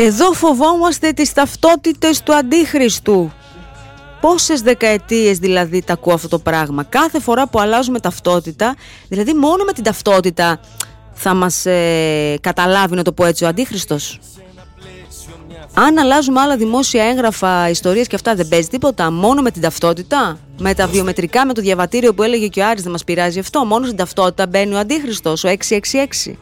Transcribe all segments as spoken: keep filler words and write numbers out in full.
Εδώ φοβόμαστε τις ταυτότητες του Αντίχριστου. Πόσες δεκαετίες δηλαδή τα ακούω αυτό το πράγμα. Κάθε φορά που αλλάζουμε ταυτότητα, δηλαδή μόνο με την ταυτότητα θα μας ε, καταλάβει, να το πω έτσι, ο Αντίχριστος. Αν αλλάζουμε άλλα δημόσια έγγραφα, ιστορίες και αυτά, δεν παίζει τίποτα. Μόνο με την ταυτότητα, με τα βιομετρικά, με το διαβατήριο που έλεγε και ο Άρης, δεν μας πειράζει αυτό. Μόνο στην ταυτότητα μπαίνει ο Αντίχριστος, ο έξι έξι έξι.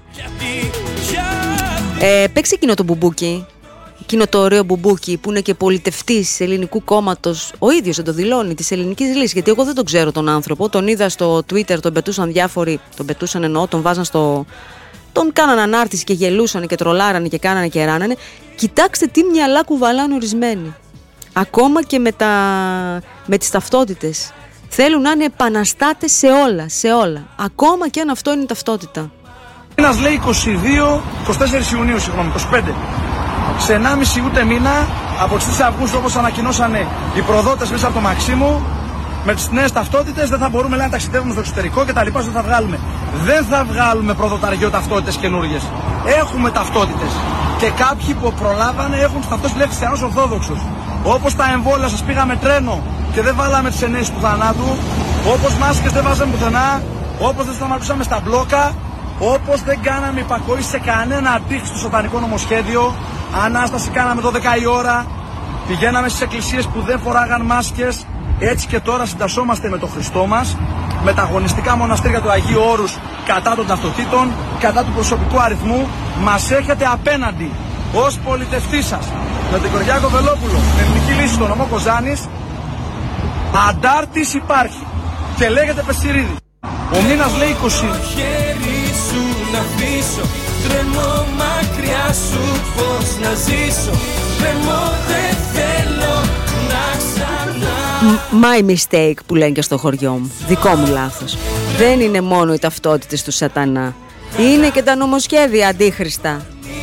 Ε, παίξει εκείνο το μπουμπούκι, εκείνο το ωραίο μπουμπούκι που είναι και πολιτευτής ελληνικού κόμματος, ο ίδιος δεν το δηλώνει, της Ελληνικής Λύσης. Γιατί εγώ δεν τον ξέρω τον άνθρωπο, τον είδα στο Twitter, τον πετούσαν διάφοροι, τον πετούσαν εννοώ, τον βάζαν στο... Τον κάνανε ανάρτηση και γελούσαν και τρολάρανε και κάνανε και ράνανε. Κοιτάξτε τι μυαλά κουβαλάνε ορισμένοι. Ακόμα και με, τα... με τις ταυτότητες. Θέλουν να είναι επαναστάτες σε όλα, σε όλα. Ακόμα και αν αυτό είναι η ταυτότητα. Ένας λέει είκοσι δύο, είκοσι τέσσερα Ιουνίου, συγγνώμη, είκοσι πέντε. Σε ενάμιση ούτε μήνα, από τις τρεις Αυγούστου, όπως ανακοινώσανε οι προδότες μέσα από το Μαξίμου, με τις νέες ταυτότητες δεν θα μπορούμε λέει, να ταξιδεύουμε στο εξωτερικό και τα λοιπά, δεν θα βγάλουμε. Δεν θα βγάλουμε προδοταριό ταυτότητες καινούργιες. Έχουμε ταυτότητες. Και κάποιοι που προλάβανε έχουν ταυτότητες λέει χριστιανός Ορθόδοξος. Όπως τα εμβόλια σας πήγαμε τρένο και δεν βάλαμε τις εννέες του θανάτου. Όπως μάσκες δεν βάζαμε πουθενά. Όπως δεν σταματούσαμε στα μπλόκα. Όπως δεν κάναμε υπακοή σε κανένα αντίχριστο σατανικό νομοσχέδιο. Ανάσταση κάναμε δώδεκα η ώρα. Πηγαίναμε στις εκκλησίες που δεν φοράγαν μάσκες. Έτσι και τώρα συντασσόμαστε με τον Χριστό μας, με τα αγωνιστικά μοναστήρια του Αγίου Όρους κατά των ταυτοτήτων, κατά του προσωπικού αριθμού. Μας έχετε απέναντι ως πολιτευτή σας, με τον Κυριάκο Βελόπουλο, με Ελληνική Λύση, τον νομό Κοζάνης. Αντάρτης υπάρχει και λέγεται Πεσσυρίδης. Ο μήνας λέει είκοσι. Τρέμω μακριά σου, πώς να ζήσω. Τρέμω, δεν θέλω να ξανά. My mistake που λένε και στο χωριό μου. Δικό μου λάθος. Δεν είναι μόνο οι ταυτότητες του σατανά. Είναι και τα νομοσχέδια αντίχριστα.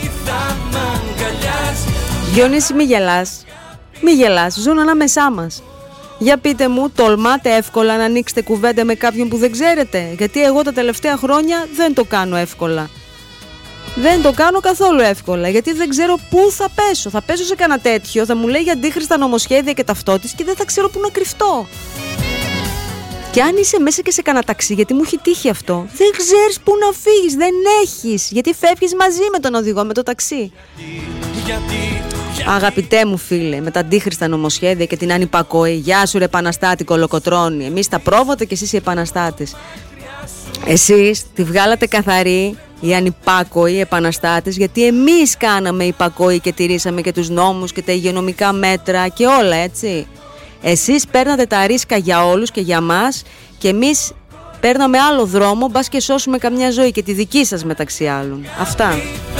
Διονύση, μη γελάς. Μη γελάς, ζουν ανάμεσά μας. Για πείτε μου, τολμάτε εύκολα να ανοίξετε κουβέντα με κάποιον που δεν ξέρετε? Γιατί εγώ τα τελευταία χρόνια δεν το κάνω εύκολα. Δεν το κάνω καθόλου εύκολα, γιατί δεν ξέρω πού θα πέσω. Θα πέσω σε κανένα τέτοιο, θα μου λέει για αντίχριστα νομοσχέδια και ταυτότητες και δεν θα ξέρω πού να κρυφτώ. Και αν είσαι μέσα και σε κανένα ταξί, γιατί μου έχει τύχει αυτό, δεν ξέρεις πού να φύγεις, δεν έχεις, γιατί φεύγεις μαζί με τον οδηγό, με το ταξί. Αγαπητέ μου φίλε, με τα αντίχριστα νομοσχέδια και την ανυπακοή, γεια σου ρε επαναστάτη κολοκοτρώνη, εμείς τα πρόβατα και εσείς οι επαναστάτες. Εσείς τη βγάλατε καθαρή, οι ανυπάκοοι επαναστάτες, γιατί εμείς κάναμε υπακοή και τηρήσαμε και τους νόμους και τα υγειονομικά μέτρα και όλα, έτσι. Εσείς παίρνατε τα ρίσκα για όλους και για μας και εμείς παίρναμε άλλο δρόμο, μπας και σώσουμε καμιά ζωή και τη δική σας μεταξύ άλλων. Αυτά.